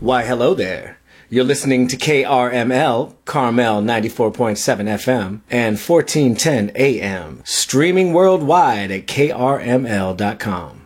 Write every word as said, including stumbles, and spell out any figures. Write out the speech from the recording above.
Why, hello there. You're listening to K R M L, Carmel ninety-four point seven F M and fourteen ten A M, streaming worldwide at K R M L dot com.